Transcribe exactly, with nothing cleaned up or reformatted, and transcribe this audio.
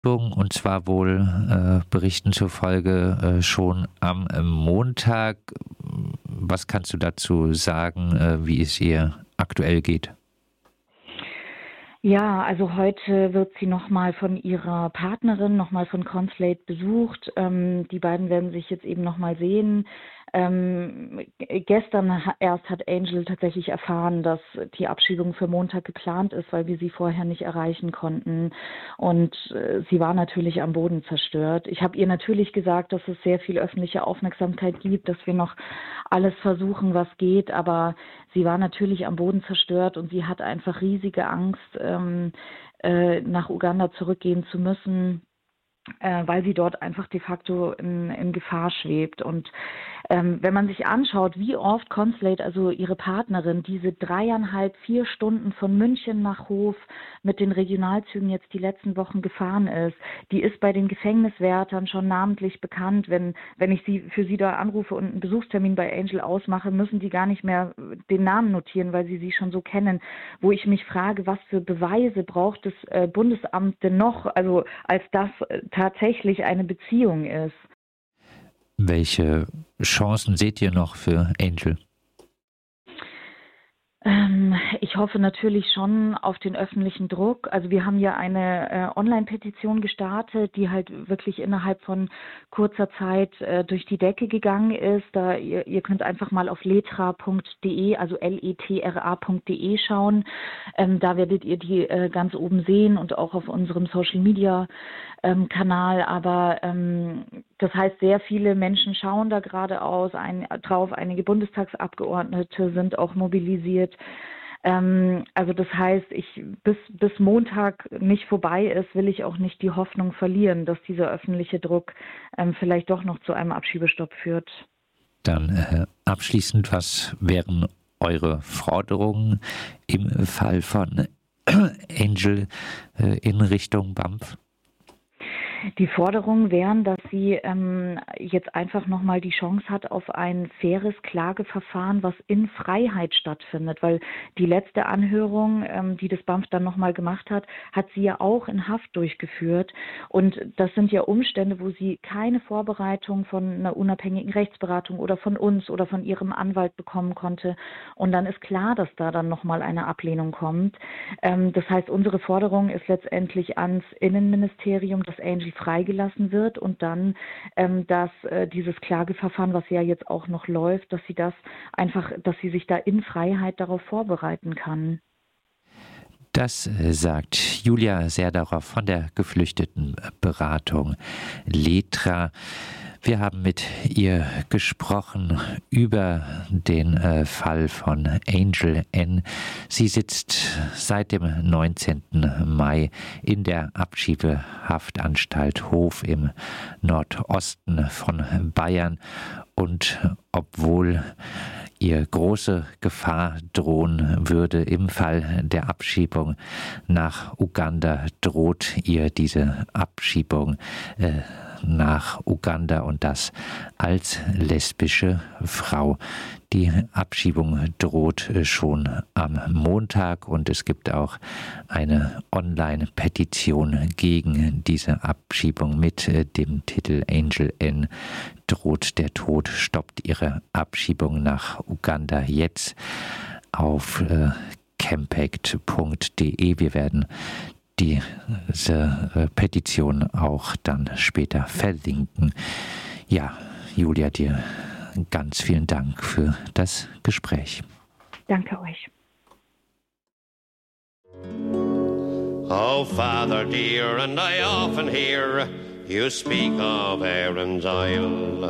Und zwar wohl äh, Berichten zufolge äh, schon am Montag. Was kannst du dazu sagen, äh, wie es ihr aktuell geht? Ja, also heute wird sie nochmal von ihrer Partnerin, nochmal von Conslate besucht. Ähm, die beiden werden sich jetzt eben nochmal sehen. Ähm, gestern ha- erst hat Angel tatsächlich erfahren, dass die Abschiebung für Montag geplant ist, weil wir sie vorher nicht erreichen konnten. Und äh, sie war natürlich am Boden zerstört. Ich habe ihr natürlich gesagt, dass es sehr viel öffentliche Aufmerksamkeit gibt, dass wir noch alles versuchen, was geht, aber sie war natürlich am Boden zerstört und sie hat einfach riesige Angst, ähm, äh, nach Uganda zurückgehen zu müssen, äh, weil sie dort einfach de facto in, in Gefahr schwebt. Und ähm, wenn man sich anschaut, wie oft Conslate, also ihre Partnerin, diese dreieinhalb, vier Stunden von München nach Hof mit den Regionalzügen jetzt die letzten Wochen gefahren ist, die ist bei den Gefängniswärtern schon namentlich bekannt. Wenn, wenn ich sie für sie da anrufe und einen Besuchstermin bei Angel ausmache, müssen die gar nicht mehr den Namen notieren, weil sie sie schon so kennen. Wo ich mich frage, was für Beweise braucht das äh, Bundesamt denn noch, also als das äh, tatsächlich eine Beziehung ist. Welche Chancen seht ihr noch für Angel? Ähm, ich hoffe natürlich schon auf den öffentlichen Druck. Also wir haben ja eine äh, Online-Petition gestartet, die halt wirklich innerhalb von kurzer Zeit äh, durch die Decke gegangen ist. Da ihr, ihr könnt einfach mal auf letra punkt de, also L E T R A punkt de schauen. Ähm, da werdet ihr die äh, ganz oben sehen und auch auf unserem Social Media ähm, Kanal. Aber ähm, das heißt, sehr viele Menschen schauen da gerade aus, ein, drauf. Einige Bundestagsabgeordnete sind auch mobilisiert. Ähm, also das heißt, ich bis, bis Montag nicht vorbei ist, will ich auch nicht die Hoffnung verlieren, dass dieser öffentliche Druck ähm, vielleicht doch noch zu einem Abschiebestopp führt. Dann äh, abschließend, was wären eure Forderungen im Fall von Angel äh, in Richtung B A M F? Die Forderungen wären, dass sie ähm, jetzt einfach nochmal die Chance hat auf ein faires Klageverfahren, was in Freiheit stattfindet, weil die letzte Anhörung, ähm, die das B A M F dann nochmal gemacht hat, hat sie ja auch in Haft durchgeführt. Und das sind ja Umstände, wo sie keine Vorbereitung von einer unabhängigen Rechtsberatung oder von uns oder von ihrem Anwalt bekommen konnte. Und dann ist klar, dass da dann nochmal eine Ablehnung kommt. Ähm, das heißt, unsere Forderung ist letztendlich ans Innenministerium, dass Angel freigelassen wird und dann, ähm, dass äh, dieses Klageverfahren, was ja jetzt auch noch läuft, dass sie das einfach, dass sie sich da in Freiheit darauf vorbereiten kann. Das sagt Julia Serdarow von der Geflüchtetenberatung Letra. Wir haben mit ihr gesprochen über den äh, Fall von Angel N. Sie sitzt seit dem neunzehnten Mai in der Abschiebehaftanstalt Hof im Nordosten von Bayern. Und obwohl ihr große Gefahr drohen würde im Fall der Abschiebung nach Uganda, droht ihr diese Abschiebung äh, nach Uganda und das als lesbische Frau. Die Abschiebung droht schon am Montag und es gibt auch eine Online-Petition gegen diese Abschiebung mit dem Titel Angel N. droht der Tod, stoppt ihre Abschiebung nach Uganda jetzt auf äh, campact punkt de. Wir werden diese äh, Petition auch dann später verlinken. Ja, Julia, dir ganz vielen Dank für das Gespräch. Danke euch. Oh, Father dear, and I often hear you speak of Aaron's Isle.